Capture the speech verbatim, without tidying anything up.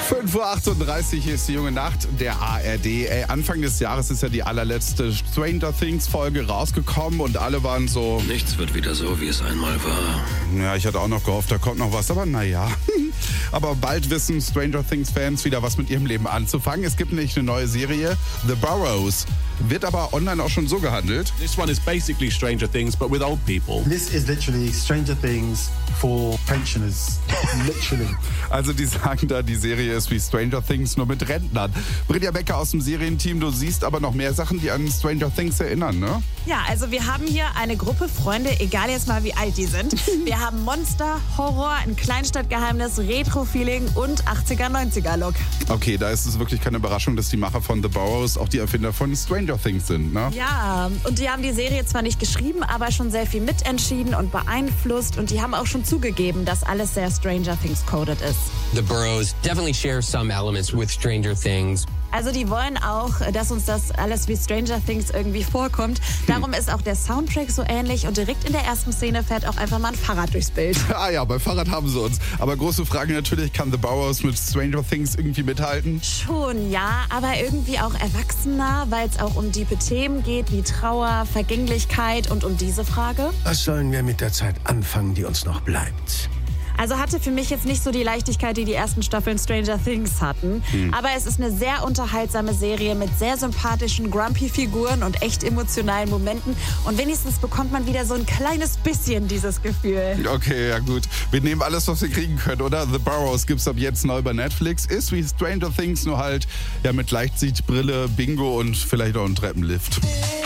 fünf Uhr achtunddreißig, hier ist die junge Nacht der A R D. Ey, Anfang des Jahres ist ja die allerletzte Stranger Things Folge rausgekommen und alle waren so... Nichts wird wieder so, wie es einmal war. Ja, ich hatte auch noch gehofft, da kommt noch was, aber naja. Aber bald wissen Stranger Things Fans wieder was mit ihrem Leben anzufangen. Es gibt nämlich eine neue Serie, The Burrows. Wird aber online auch schon so gehandelt. This one is basically Stranger Things, but with old people. This is literally Stranger Things for pensioners. Literally. Also die sagen da, die Serie ist wie Stranger Things, nur mit Rentnern. Brilja Becker aus dem Serienteam, du siehst aber noch mehr Sachen, die an Stranger Things erinnern, ne? Ja, also wir haben hier eine Gruppe Freunde, egal jetzt mal wie alt die sind. Wir haben Monster, Horror, ein Kleinstadtgeheimnis, Retro-Feeling und achtziger, neunziger Look. Okay, da ist es wirklich keine Überraschung, dass die Macher von The Burrows auch die Erfinder von Stranger Things sind, ne? Ja, und die haben die Serie zwar nicht geschrieben, aber schon sehr viel mitentschieden und beeinflusst. Und die haben auch schon zugegeben, dass alles sehr Stranger Things-coded ist. The Burrows definitely share some elements with Stranger Things. Also die wollen auch, dass uns das alles wie Stranger Things irgendwie vorkommt. Darum ist auch der Soundtrack so ähnlich und direkt in der ersten Szene fährt auch einfach mal ein Fahrrad durchs Bild. Ah ja, bei Fahrrad haben sie uns. Aber große Frage natürlich, kann The Burrows mit Stranger Things irgendwie mithalten? Schon, ja, aber irgendwie auch erwachsener, weil es auch um tiefe Themen geht, wie Trauer, Vergänglichkeit und um diese Frage. Was sollen wir mit der Zeit anfangen, die uns noch bleibt? Also hatte für mich jetzt nicht so die Leichtigkeit, die die ersten Staffeln Stranger Things hatten. Hm. Aber es ist eine sehr unterhaltsame Serie mit sehr sympathischen Grumpy-Figuren und echt emotionalen Momenten. Und wenigstens bekommt man wieder so ein kleines bisschen dieses Gefühl. Okay, ja gut. Wir nehmen alles, was wir kriegen können, oder? The Burrows gibt's ab jetzt neu bei Netflix. Ist wie Stranger Things, nur halt ja mit Leichtsichtbrille, Bingo und vielleicht auch ein Treppenlift.